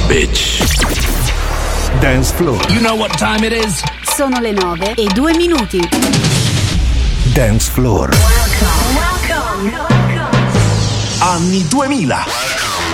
bitch. Dance Floor. You know what time it is? Sono le 9:02. Dance Floor. Welcome. Anni 2000.